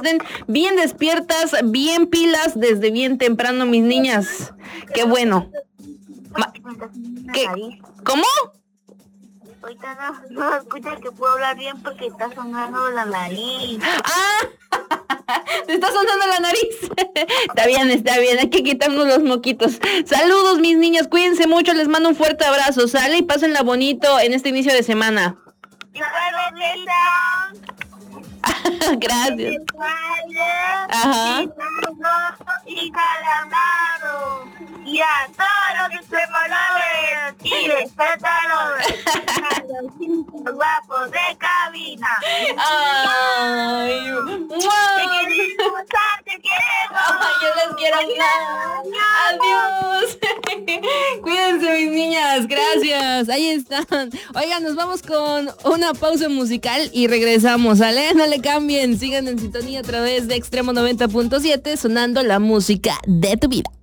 estén bien despiertas, bien pilas desde bien temprano, mis niñas. Qué bueno. ¿Qué? ¿Cómo? Ahorita no escucha que puedo hablar bien porque está sonando la nariz. Te está sonando la nariz. Está bien, hay que quitarnos los moquitos. Saludos, mis niñas, cuídense mucho, les mando un fuerte abrazo, sale y pásenla bonito en este inicio de semana. Gracias. Ajá. Y calamaro. Y a todos los tremolores y despertadores. A los 5 guapos de cabina. Ay, Te quiero. Ay, yo les quiero Adiós. Cuídense, mis niñas, gracias. Ahí están. Oigan, nos vamos con una pausa musical y regresamos, ¿sale? No le cambien, sigan en sintonía a través de Extremo 90.7, sonando la música de tu vida.